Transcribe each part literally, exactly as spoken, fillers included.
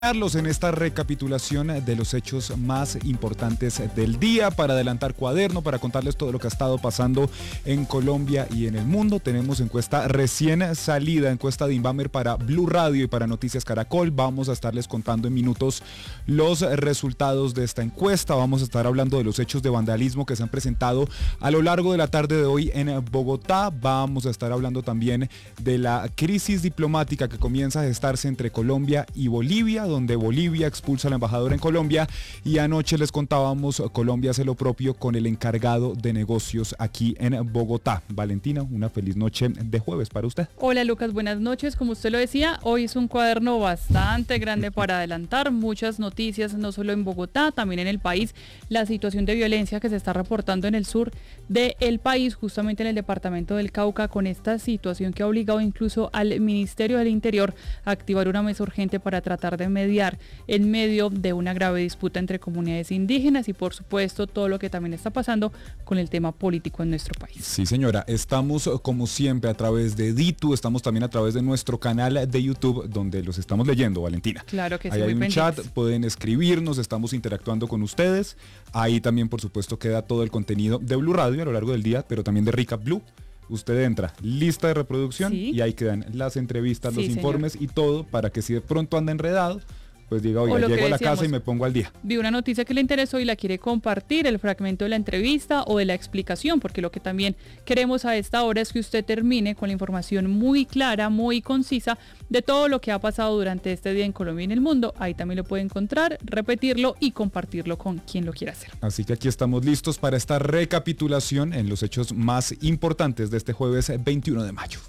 En esta recapitulación de los hechos más importantes del día, para adelantar cuaderno, para contarles todo lo que ha estado pasando en Colombia y en el mundo. Tenemos encuesta recién salida, encuesta de Inbamer para Blue Radio y para Noticias Caracol. Vamos a estarles contando en minutos los resultados de esta encuesta. Vamos a estar hablando de los hechos de vandalismo que se han presentado a lo largo de la tarde de hoy en Bogotá. Vamos a estar hablando también de la crisis diplomática que comienza a gestarse entre Colombia y Bolivia, donde Bolivia expulsa a la embajadora en Colombia, y anoche les contábamos, Colombia hace lo propio con el encargado de negocios aquí en Bogotá. Valentina, una feliz noche de jueves para usted. Hola Lucas, buenas noches. Como usted lo decía, hoy es un cuaderno bastante grande para adelantar, muchas noticias, no solo en Bogotá, también en el país, la situación de violencia que se está reportando en el sur del país, justamente en el departamento del Cauca, con esta situación que ha obligado incluso al Ministerio del Interior a activar una mesa urgente para tratar de mediar en medio de una grave disputa entre comunidades indígenas y por supuesto todo lo que también está pasando con el tema político en nuestro país. Sí señora, estamos como siempre a través de Ditu, estamos también a través de nuestro canal de YouTube donde los estamos leyendo, Valentina. Claro que sí. Ahí hay un pendientes. chat, pueden escribirnos, estamos interactuando con ustedes. Ahí también por supuesto queda todo el contenido de Blue Radio a lo largo del día, pero también de Recap Blue. Usted entra, lista de reproducción, sí, y ahí quedan las entrevistas, sí, los informes, señor, y todo, para que si de pronto anda enredado, pues diga, oiga, llego a la casa y me pongo al día. Vi una noticia que le interesó y la quiere compartir, el fragmento de la entrevista o de la explicación, porque lo que también queremos a esta hora es que usted termine con la información muy clara, muy concisa de todo lo que ha pasado durante este día en Colombia y en el mundo. Ahí también lo puede encontrar, repetirlo y compartirlo con quien lo quiera hacer. Así que aquí estamos listos para esta recapitulación en los hechos más importantes de este jueves veintiuno de mayo.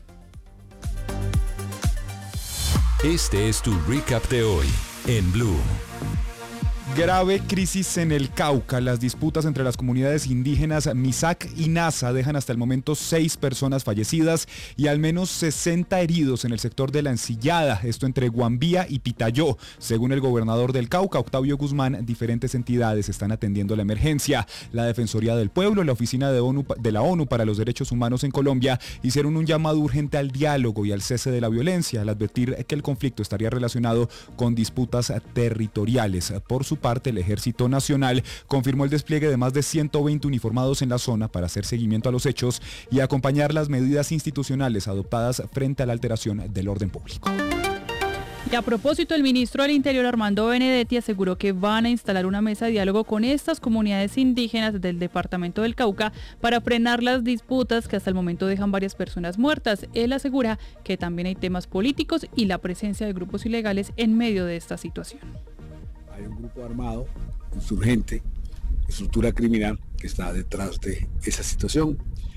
Este es tu recap de hoy en Blue. Grave crisis en el Cauca. Las disputas entre las comunidades indígenas Misak y Nasa dejan hasta el momento seis personas fallecidas y al menos sesenta heridos en el sector de La Encillada, esto entre Guambía y Pitayó. Según el gobernador del Cauca, Octavio Guzmán, diferentes entidades están atendiendo la emergencia. La Defensoría del Pueblo, la Oficina de, ONU, de la ONU para los Derechos Humanos en Colombia hicieron un llamado urgente al diálogo y al cese de la violencia, al advertir que el conflicto estaría relacionado con disputas territoriales. Por su parte, el Ejército Nacional confirmó el despliegue de más de ciento veinte uniformados en la zona para hacer seguimiento a los hechos y acompañar las medidas institucionales adoptadas frente a la alteración del orden público. Y a propósito, el ministro del Interior, Armando Benedetti, aseguró que van a instalar una mesa de diálogo con estas comunidades indígenas del departamento del Cauca para frenar las disputas que hasta el momento dejan varias personas muertas. Él asegura que también hay temas políticos y la presencia de grupos ilegales en medio de esta situación. Hay un grupo armado, insurgente, estructura criminal que está detrás de esa situación,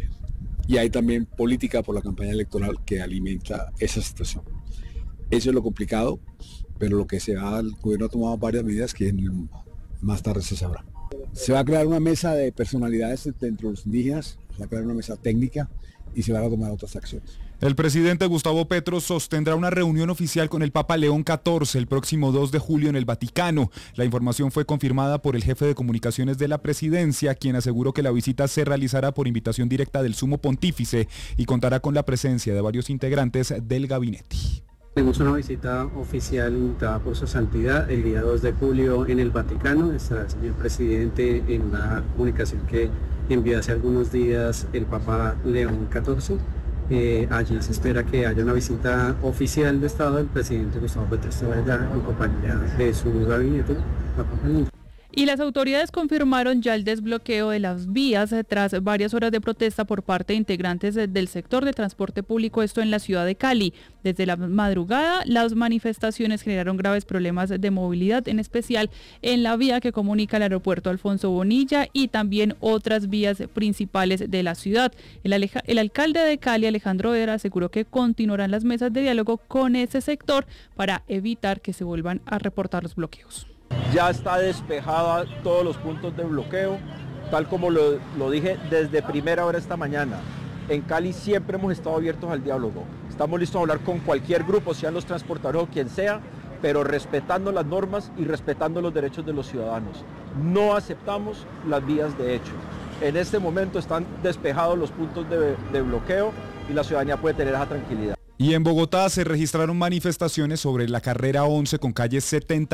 y hay también política por la campaña electoral que alimenta esa situación. Eso es lo complicado, pero lo que se va, el gobierno ha tomado varias medidas que más tarde se sabrá. Se va a crear una mesa de personalidades dentro de los indígenas, se va a crear una mesa técnica y se van a tomar otras acciones. El presidente Gustavo Petro sostendrá una reunión oficial con el Papa León catorce el próximo dos de julio en el Vaticano. La información fue confirmada por el jefe de comunicaciones de la presidencia, quien aseguró que la visita se realizará por invitación directa del Sumo Pontífice y contará con la presencia de varios integrantes del gabinete. Tenemos una visita oficial invitada por su santidad el día dos de julio en el Vaticano. Estará el señor presidente en una comunicación que envió hace algunos días el Papa León catorce. Eh, allí se espera que haya una visita oficial de Estado del presidente Gustavo Petro en compañía de su gabinete. Y las autoridades confirmaron ya el desbloqueo de las vías tras varias horas de protesta por parte de integrantes del sector de transporte público, esto en la ciudad de Cali. Desde la madrugada, las manifestaciones generaron graves problemas de movilidad, en especial en la vía que comunica el aeropuerto Alfonso Bonilla y también otras vías principales de la ciudad. El, aleja, el alcalde de Cali, Alejandro Vera, aseguró que continuarán las mesas de diálogo con ese sector para evitar que se vuelvan a reportar los bloqueos. Ya está despejada todos los puntos de bloqueo, tal como lo, lo dije desde primera hora esta mañana. En Cali siempre hemos estado abiertos al diálogo. Estamos listos a hablar con cualquier grupo, sean los transportadores o quien sea, pero respetando las normas y respetando los derechos de los ciudadanos. No aceptamos las vías de hecho. En este momento están despejados los puntos de, de bloqueo y la ciudadanía puede tener esa tranquilidad. Y en Bogotá se registraron manifestaciones sobre la carrera once con calle setenta